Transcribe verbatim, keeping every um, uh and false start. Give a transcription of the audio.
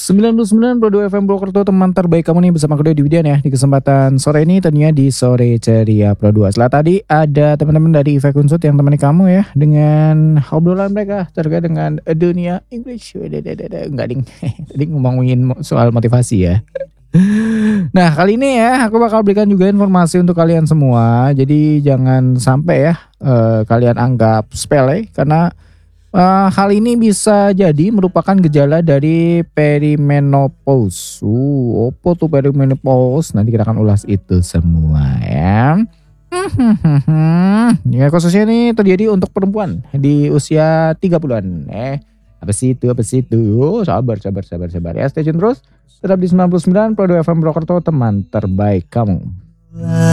sembilan puluh sembilan koma dua F M Purwokerto, teman terbaik kamu nih, bersama kedua di Widian ya. Di kesempatan sore ini tentunya di Sore Ceria Pro dua. Setelah tadi ada teman-teman dari I F E Unsut yang temani kamu ya dengan obrolan mereka terkait dengan dunia English. Enggak ding. Tadi ngomongin soal motivasi ya. Nah, kali ini ya aku bakal berikan juga informasi untuk kalian semua. Jadi jangan sampai ya uh, kalian anggap sepele karena Uh, hal ini bisa jadi merupakan gejala dari perimenopause. Uh, apa tuh perimenopause? Nanti kita akan ulas itu semua ya. Ya khususnya ini terjadi untuk perempuan di usia tiga puluhan. Eh, apa sih itu? Apa sih itu? Oh, sabar, sabar, sabar, sabar ya. Stay tune terus. Tetap di sembilan puluh sembilan koma dua F M Purwokerto, teman terbaik kamu.